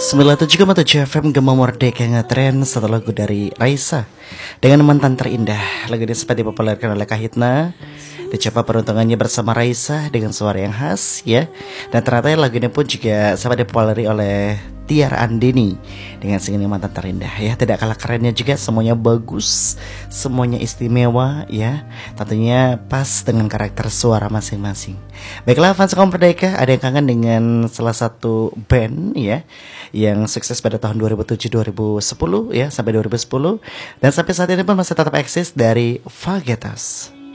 97,7 FM Gema Merdeka ngetren satu lagu dari Raisa dengan mantan terindah. Lagu ini sempat dipopulerkan oleh Kahitna. Dicoba peruntungannya bersama Raisa dengan suara yang khas ya. Dan ternyata lagu ini pun juga sempat dipopuleri oleh Tiara Andini dengan single mantan terindah ya. Tidak kalah kerennya juga, semuanya bagus, semuanya istimewa ya. Tentunya pas dengan karakter suara masing-masing. Baiklah fans kaum Merdeka, ada yang kangen dengan salah satu band ya yang sukses pada tahun 2007-2010 ya sampai 2010 dan sampai saat ini pun masih tetap eksis dari Fagetas.